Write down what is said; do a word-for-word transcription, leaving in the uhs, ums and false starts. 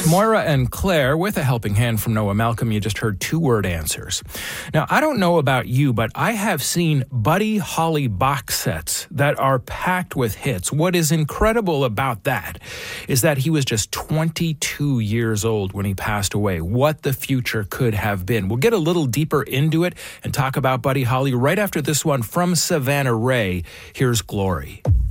Moira and Claire, with a helping hand from Noah Malcolm, you just heard two-word answers. Now, I don't know about you, but I have seen Buddy Holly box sets that are packed with hits. What is incredible about that is that he was just twenty-two years old when he passed away. What the future could have been. We'll get a little deeper into it and talk about Buddy Holly right after this one from Savannah Ray. Here's Glory.